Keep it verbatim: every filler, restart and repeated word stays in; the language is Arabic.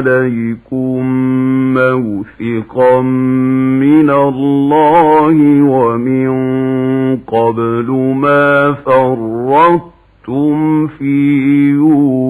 عليكم موثقا من الله ومن قبل ما فرطتم في يوسف